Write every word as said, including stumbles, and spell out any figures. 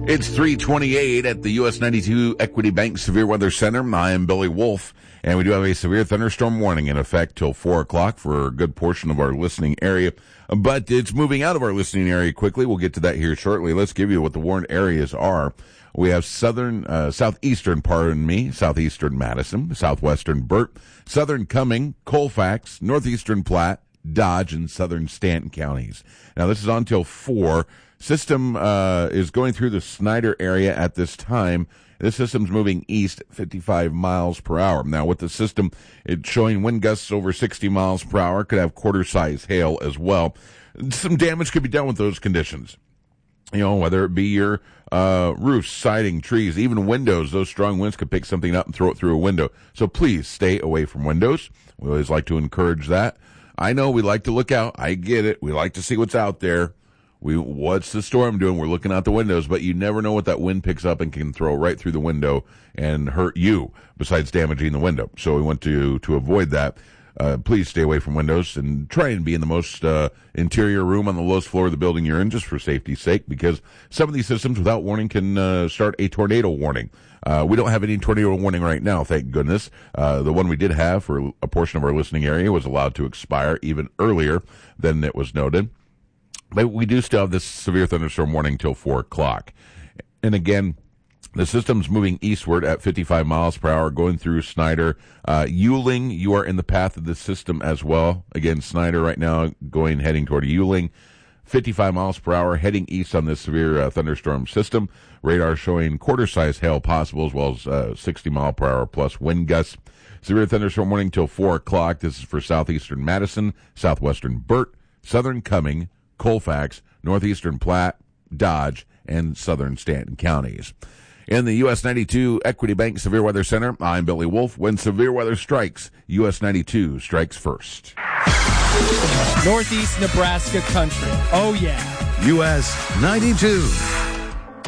It's three twenty-eight at the U S ninety-two Equity Bank Severe Weather Center. I am Billy Wolf, and we do have a severe thunderstorm warning in effect till four o'clock for a good portion of our listening area. But it's moving out of our listening area quickly. We'll get to that here shortly. Let's give you what the warned areas are. We have southern, uh, southeastern, pardon me, southeastern Madison, southwestern Burt, southern Cumming, Colfax, northeastern Platte, Dodge, and southern Stanton counties. Now, this is on till four. System uh, is going through the Snyder area at this time. This system's moving east at fifty-five miles per hour. Now, with the system, it's showing wind gusts over sixty miles per hour. Could have quarter-size hail as well. Some damage could be done with those conditions. You know, whether it be your uh, roofs, siding, trees, even windows. Those strong winds could pick something up and throw it through a window. So please stay away from windows. We always like to encourage that. I know we like to look out. I get it. We like to see what's out there. We what's the storm doing? We're looking out the windows, but you never know what that wind picks up and can throw right through the window and hurt you, besides damaging the window. So we want to to avoid that. Uh, please stay away from windows and try and be in the most uh, interior room on the lowest floor of the building you're in, just for safety's sake, because some of these systems, without warning, can uh, start a tornado warning. Uh, we don't have any tornado warning right now, thank goodness. Uh, the one we did have for a portion of our listening area was allowed to expire even earlier than it was noted. But we do still have this severe thunderstorm warning till four o'clock. And again, the system's moving eastward at fifty-five miles per hour, going through Snyder. Uh, Yuling, you are in the path of the system as well. Again, Snyder right now going, heading toward Yuling. fifty-five miles per hour, heading east on this severe uh, thunderstorm system. Radar showing quarter-size hail possible, as well as uh, sixty mile per hour plus wind gusts. Severe thunderstorm warning till four o'clock. This is for southeastern Madison, southwestern Burt, southern Cumming, Colfax, northeastern Platte, Dodge, and southern Stanton counties. In the U S ninety-two Equity Bank Severe Weather Center, I'm Billy Wolf. When severe weather strikes, U S ninety-two strikes first. Northeast Nebraska country. Oh, yeah. U S ninety-two.